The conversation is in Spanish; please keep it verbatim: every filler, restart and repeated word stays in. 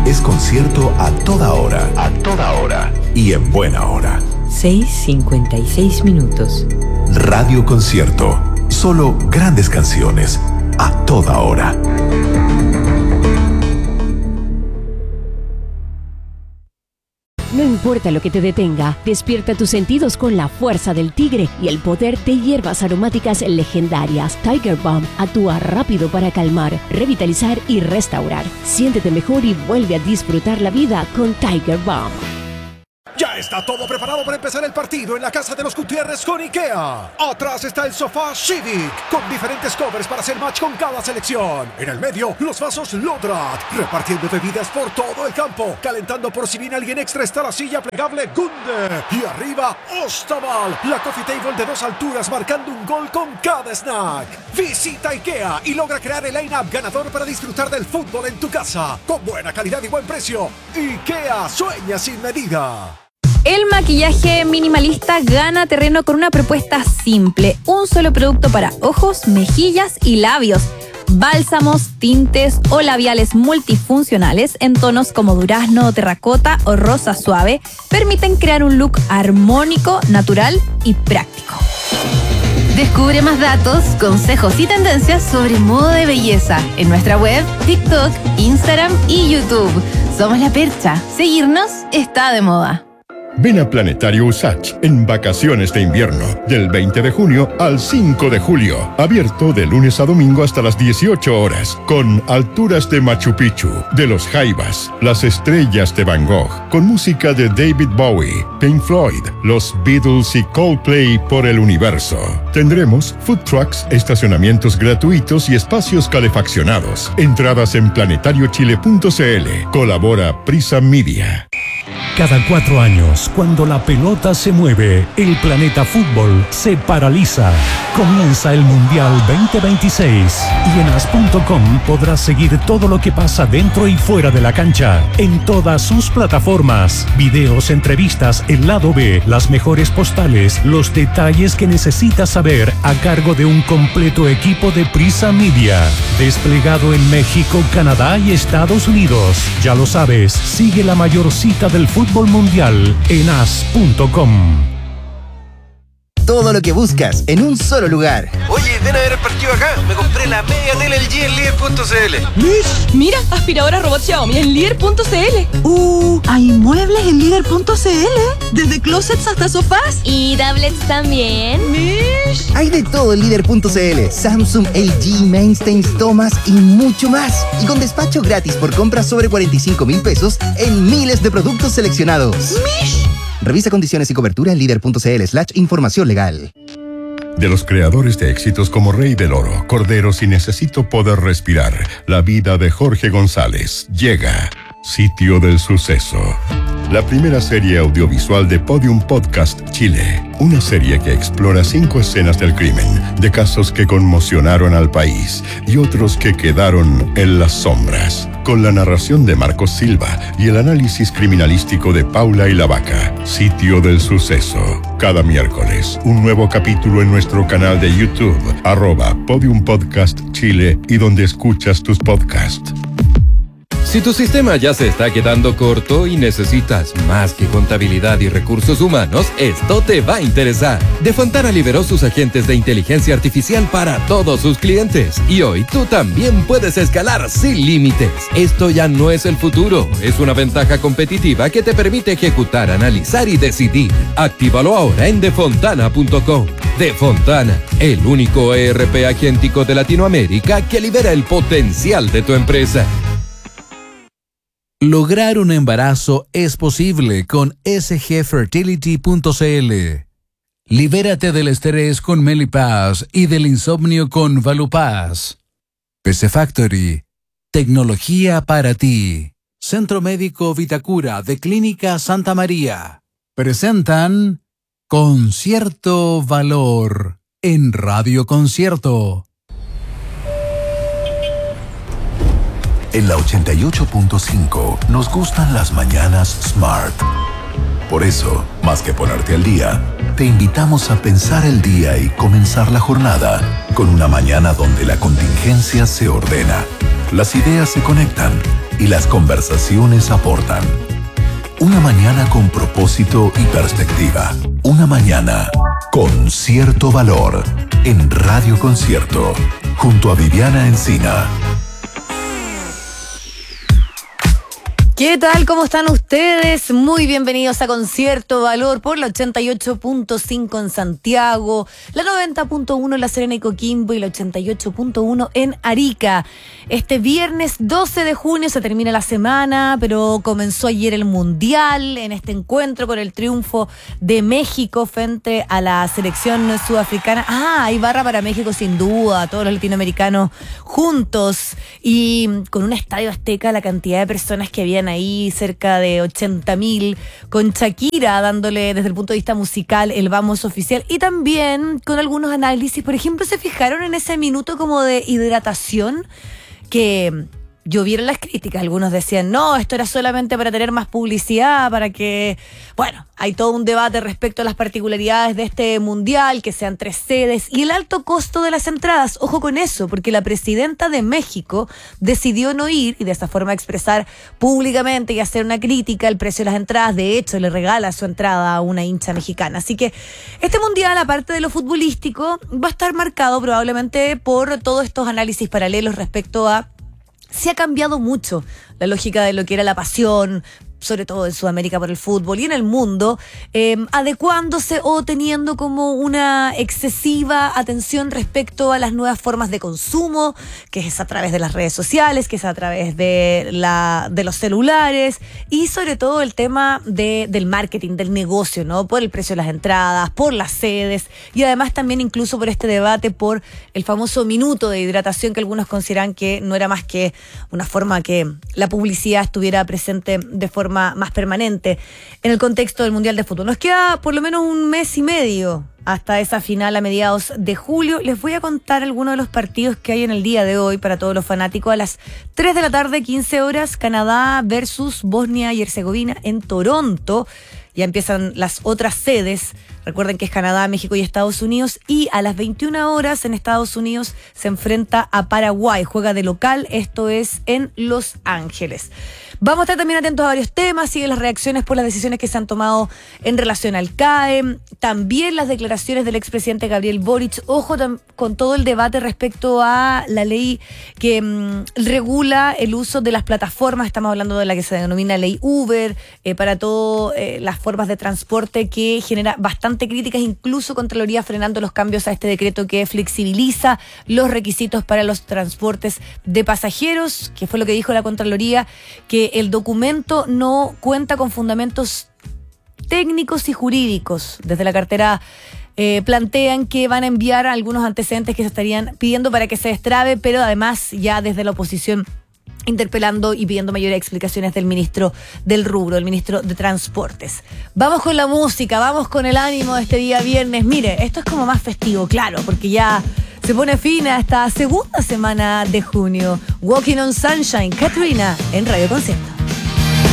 es concierto a toda hora. A toda hora. Y en buena hora. seis cincuenta y seis minutos. Radio Concierto. Solo grandes canciones. A toda hora. No importa lo que te detenga, despierta tus sentidos con la fuerza del tigre y el poder de hierbas aromáticas legendarias. Tiger Balm actúa rápido para calmar, revitalizar y restaurar. Siéntete mejor y vuelve a disfrutar la vida con Tiger Balm. Ya está todo preparado para empezar el partido en la casa de los Gutiérrez con IKEA. Atrás está el sofá Civic, con diferentes covers para hacer match con cada selección. En el medio, los vasos Lodrat, repartiendo bebidas por todo el campo. Calentando por si viene alguien extra está la silla plegable Gunde. Y arriba, Ostaval, la coffee table de dos alturas marcando un gol con cada snack. Visita IKEA y logra crear el line-up ganador para disfrutar del fútbol en tu casa. Con buena calidad y buen precio. IKEA sueña sin medida. El maquillaje minimalista gana terreno con una propuesta simple. Un solo producto para ojos, mejillas y labios. Bálsamos, tintes o labiales multifuncionales en tonos como durazno, terracota o rosa suave permiten crear un look armónico, natural y práctico. Descubre más datos, consejos y tendencias sobre moda de belleza en nuestra web, TikTok, Instagram y YouTube. Somos La Percha. Seguirnos está de moda. Ven a Planetario Usach en vacaciones de invierno, del veinte de junio al cinco de julio. Abierto de lunes a domingo hasta las dieciocho horas, con alturas de Machu Picchu, de los Jaivas, las estrellas de Van Gogh, con música de David Bowie, Pink Floyd, los Beatles y Coldplay por el universo. Tendremos food trucks, estacionamientos gratuitos y espacios calefaccionados. Entradas en planetario chile punto c l. Colabora Prisa Media. Cada cuatro años, cuando la pelota se mueve, el planeta fútbol se paraliza. Comienza el Mundial veinte veintiséis y en as punto com podrás seguir todo lo que pasa dentro y fuera de la cancha, en todas sus plataformas. Videos, entrevistas, el lado B, las mejores postales, los detalles que necesitas saber a cargo de un completo equipo de Prisa Media. Desplegado en México, Canadá y Estados Unidos. Ya lo sabes, sigue la mayor cita del fútbol mundial en as punto com. Todo lo que buscas en un solo lugar. Oye, ven a ver el partido acá. Me compré la media tele L G en líder punto c l. ¿Mish? Mira, aspiradora robot Xiaomi en líder punto c l. Uh, hay muebles en líder punto c l. Desde closets hasta sofás. Y tablets también. ¿Mish? Hay de todo en líder punto c l. Samsung, L G, Mainstays, Thomas y mucho más. Y con despacho gratis por compras sobre cuarenta y cinco mil pesos en miles de productos seleccionados. ¿Mish? Revisa condiciones y cobertura en líder punto c l slash información legal. De los creadores de éxitos como Rey del Oro, Corderos y Necesito Poder Respirar, la vida de Jorge González llega. Sitio del Suceso. La primera serie audiovisual de Podium Podcast Chile. Una serie que explora cinco escenas del crimen, de casos que conmocionaron al país y otros que quedaron en las sombras. Con la narración de Marcos Silva y el análisis criminalístico de Paula y la Vaca. Sitio del Suceso. Cada miércoles, un nuevo capítulo en nuestro canal de YouTube, arroba Podium Podcast Chile y donde escuchas tus podcasts. Si tu sistema ya se está quedando corto y necesitas más que contabilidad y recursos humanos, esto te va a interesar. De Fontana liberó sus agentes de inteligencia artificial para todos sus clientes. Y hoy tú también puedes escalar sin límites. Esto ya no es el futuro, es una ventaja competitiva que te permite ejecutar, analizar y decidir. Actívalo ahora en defontana punto com. Defontana, el único E R P agéntico de Latinoamérica que libera el potencial de tu empresa. Lograr un embarazo es posible con s g fertility punto c l. Libérate del estrés con Melipaz y del insomnio con Valupaz. P C Factory. Tecnología para ti. Centro Médico Vitacura de Clínica Santa María. Presentan Concierto Valor en Radio Concierto. En la ochenta y ocho punto cinco nos gustan las mañanas Smart. Por eso, más que ponerte al día, te invitamos a pensar el día y comenzar la jornada con una mañana donde la contingencia se ordena, las ideas se conectan y las conversaciones aportan. Una mañana con propósito y perspectiva. Una mañana con cierto valor en Radio Concierto, junto a Viviana Encina. ¿Qué tal? ¿Cómo están ustedes? Muy bienvenidos a Concierto Valor por la ochenta y ocho punto cinco en Santiago, la noventa punto uno en La Serena y Coquimbo y la ochenta y ocho punto uno en Arica. Este viernes doce de junio se termina la semana, pero comenzó ayer el Mundial en este encuentro con el triunfo de México frente a la selección sudafricana. Ah, hay barra para México sin duda, todos los latinoamericanos juntos y con un estadio azteca, la cantidad de personas que habían ahí, cerca de ochenta mil, con Shakira dándole desde el punto de vista musical el vamos oficial y también con algunos análisis. Por ejemplo, ¿se fijaron en ese minuto como de hidratación que llovieron las críticas? Algunos decían, no, esto era solamente para tener más publicidad, para que... Bueno, hay todo un debate respecto a las particularidades de este mundial, que sean tres sedes, y el alto costo de las entradas. Ojo con eso, porque la presidenta de México decidió no ir y de esa forma expresar públicamente y hacer una crítica al precio de las entradas. De hecho, le regala su entrada a una hincha mexicana. Así que este mundial, aparte de lo futbolístico, va a estar marcado probablemente por todos estos análisis paralelos respecto a... Se ha cambiado mucho la lógica de lo que era la pasión, sobre todo en Sudamérica por el fútbol y en el mundo, eh, adecuándose o teniendo como una excesiva atención respecto a las nuevas formas de consumo, que es a través de las redes sociales, que es a través de, la, de los celulares y sobre todo el tema de, del marketing, del negocio, ¿no? Por el precio de las entradas, por las sedes y además también incluso por este debate por el famoso minuto de hidratación que algunos consideran que no era más que una forma que la publicidad estuviera presente de forma más permanente en el contexto del Mundial de Fútbol. Nos queda por lo menos un mes y medio hasta esa final a mediados de julio. Les voy a contar algunos de los partidos que hay en el día de hoy para todos los fanáticos. A las tres de la tarde, quince horas, Canadá versus Bosnia y Herzegovina en Toronto. Ya empiezan las otras sedes. Recuerden que es Canadá, México y Estados Unidos. Y a las veintiuna horas en Estados Unidos se enfrenta a Paraguay. Juega de local, esto es en Los Ángeles. Vamos a estar también atentos a varios temas, siguen las reacciones por las decisiones que se han tomado en relación al C A E, también las declaraciones del expresidente Gabriel Boric. Ojo tam- con todo el debate respecto a la ley que mmm, regula el uso de las plataformas. Estamos hablando de la que se denomina ley Uber, eh, para todas eh, las formas de transporte, que genera bastante críticas, incluso Contraloría frenando los cambios a este decreto que flexibiliza los requisitos para los transportes de pasajeros, que fue lo que dijo la Contraloría, que el documento no cuenta con fundamentos técnicos y jurídicos. Desde la cartera eh, plantean que van a enviar algunos antecedentes que se estarían pidiendo para que se destrabe, pero además ya desde la oposición interpelando y pidiendo mayores explicaciones del ministro del rubro, el ministro de Transportes. Vamos con la música, vamos con el ánimo de este día viernes. Mire, esto es como más festivo, claro, porque ya se pone fin a esta segunda semana de junio. Walking on Sunshine, Katrina, en Radio Concierto.